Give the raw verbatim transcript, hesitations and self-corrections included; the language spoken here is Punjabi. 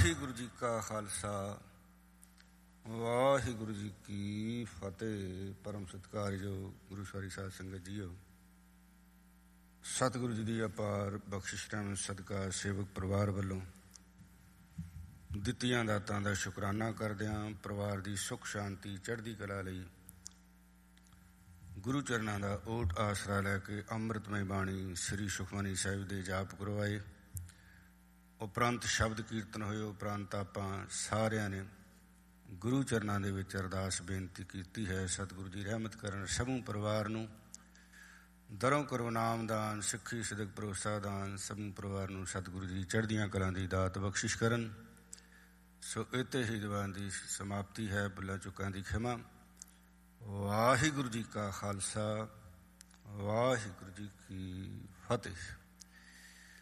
ਵਾਹਿਗੁਰੂ ਜੀ ਕਾ ਖਾਲਸਾ ਵਾਹਿਗੁਰੂ ਜੀ ਕੀ ਫਤਿਹ। ਪਰਮ ਸਤਿਕਾਰਯੋਗ ਗੁਰੂ ਸਵਾਰੀ ਸਾਧ ਸੰਗਤ ਜੀਓ, ਸਤਿਗੁਰੂ ਜੀ ਦੀ ਅਪਾਰ ਬਖਸ਼ਿਸ਼ ਰਹਿਮਤ ਸਦਕਾ ਸੇਵਕ ਪਰਿਵਾਰ ਵੱਲੋਂ ਦਿੱਤੀਆਂ ਦਾਤਾਂ ਦਾ ਸ਼ੁਕਰਾਨਾ ਕਰਦਿਆਂ ਪਰਿਵਾਰ ਦੀ ਸੁੱਖ ਸ਼ਾਂਤੀ ਚੜ੍ਹਦੀ ਕਲਾ ਲਈ ਗੁਰੂ ਚਰਨਾਂ ਦਾ ਓਟ ਆਸਰਾ ਲੈ ਕੇ ਅੰਮ੍ਰਿਤਮਈ ਬਾਣੀ ਸ੍ਰੀ ਸੁਖਮਨੀ ਸਾਹਿਬ ਦੇ ਜਾਪ ਕਰਵਾਏ। ਉਪਰੰਤ ਸ਼ਬਦ ਕੀਰਤਨ ਹੋਏ। ਉਪਰੰਤ ਆਪਾਂ ਸਾਰਿਆਂ ਨੇ ਗੁਰੂ ਚਰਨਾਂ ਦੇ ਵਿੱਚ ਅਰਦਾਸ ਬੇਨਤੀ ਕੀਤੀ ਹੈ, ਸਤਿਗੁਰੂ ਜੀ ਰਹਿਮਤ ਕਰਨ ਸਮੂਹ ਪਰਿਵਾਰ ਨੂੰ, ਦਰੋਂ ਕਰੋ ਨਾਮਦਾਨ, ਸਿੱਖੀ ਸਿਦਕ ਭਰੋਸਾ ਦਾਨ, ਸਮੂਹ ਪਰਿਵਾਰ ਨੂੰ ਸਤਿਗੁਰੂ ਜੀ ਚੜ੍ਹਦੀਆਂ ਕਲਾਂ ਦੀ ਦਾਤ ਬਖਸ਼ਿਸ਼ ਕਰਨ। ਸੋ ਇੱਥੇ ਹੀ ਦੀਵਾਨ ਦੀ ਸਮਾਪਤੀ ਹੈ। ਭੁੱਲਾਂ ਚੁੱਕਾਂ ਦੀ ਖਿਮਾ। ਵਾਹਿਗੁਰੂ ਜੀ ਕਾ ਖਾਲਸਾ ਵਾਹਿਗੁਰੂ ਜੀ ਕੀ ਫਤਿਹ।